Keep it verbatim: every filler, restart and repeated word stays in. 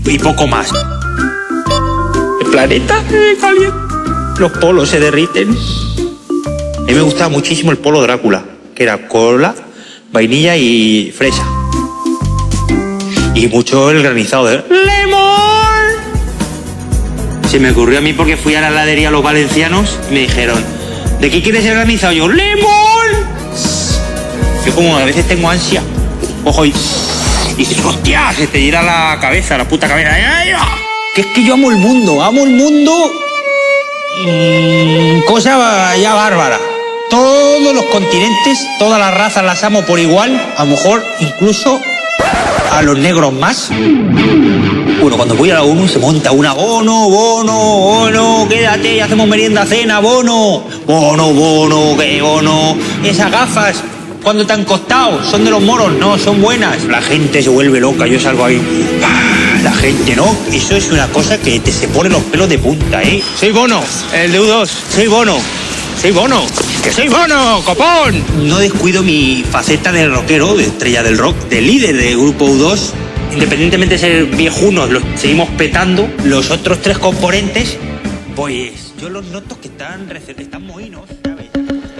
y poco más. El planeta es caliente. Los polos se derriten. A mí me gustaba muchísimo el polo Drácula, que era cola, vainilla y fresa. Y mucho el granizado de ¡lemon! Se me ocurrió a mí porque fui a la heladería a los valencianos y me dijeron, ¿de qué quieres el granizado? Yo, ¡lemon! Yo como a veces tengo ansia, cojo y... y dices, ¡hostia! Se te llena la cabeza, la puta cabeza. ¡Ay, ay! Que es que yo amo el mundo, amo el mundo... Mmm, cosa ya bárbara. Todos los continentes, todas las razas las amo por igual, a lo mejor incluso a los negros más. Bueno, cuando voy a la ONU se monta una bono, bono, bono, quédate y hacemos merienda, cena, bono, bono, bono, qué bono. Esas gafas, cuando te han costado, son de los moros, no, son buenas. La gente se vuelve loca, yo salgo ahí, la gente, ¿no? Eso es una cosa que te se pone los pelos de punta, ¿eh? Soy Bono, el de U dos, soy Bono, soy Bono. ¡Que soy Bono, copón! No descuido mi faceta de rockero, de estrella del rock, de líder del grupo U dos. Independientemente de ser viejunos, los seguimos petando. Los otros tres componentes, pues yo los noto que están, están mohinos.